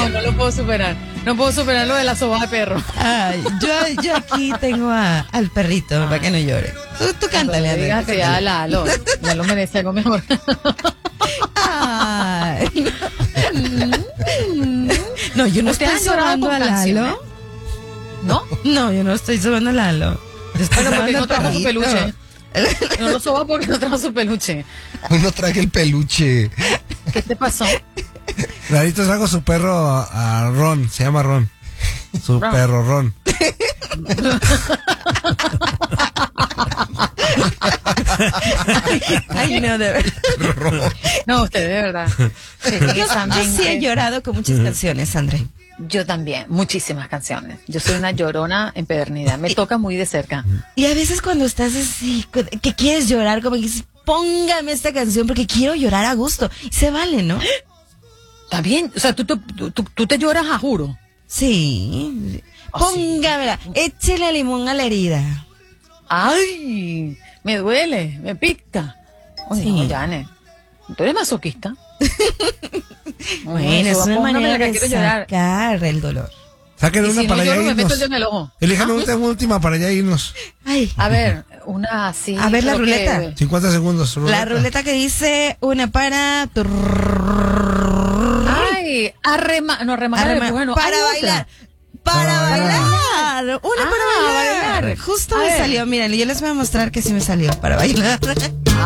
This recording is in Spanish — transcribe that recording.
no lo puedo superar. No puedo superar lo de la soba de perro. Ay, yo aquí tengo al perrito para que no llore. Tú cántale, Andrés. Dígase, ya Lalo merece algo mejor. Ay. No, yo no estoy ¿Ustedes han llorado sobando con a Lalo. canciones? ¿No? No, yo no estoy sobando a Lalo. Yo estoy Bueno, porque sobando no al trajo su perrito. peluche. No lo soba porque no trajo su peluche. Hoy no traje el peluche. ¿Qué te pasó? Clarito trajo su perro a Ron, se llama Ron. Su Ron. perro Ron. Ay, no, de verdad. No, usted, de verdad. Yo sí he llorado con muchas canciones, André. Yo también, muchísimas canciones. Yo soy una llorona empedernida. Me toca muy de cerca. Y a veces cuando estás así, que quieres llorar, como que dices, póngame esta canción porque quiero llorar a gusto. Y se vale, ¿no? Está bien. O sea, tú te lloras a juro. Sí. Oh, sí. Póngamela. Échele limón a la herida. ¡Ay! Me duele, me pica. Oye, Sí. no, Janet. ¿Tú eres masoquista? Bueno, es una póngame manera la que de quiero llorar. sacar el dolor. Saquen Y una si no para lloro, allá me meto irnos. el dedo en el ojo. Elijan una última para allá irnos. Ay. A ver, una así. A ver, la creo ruleta. que- 50 segundos. La ruleta que dice una para... Ay, no, arremar. Bueno, para hay bailar. otra. Para bailar. bailar. Una para bailar. bailar. Justo A me ver. salió. Miren, yo les voy a mostrar que sí me salió para bailar.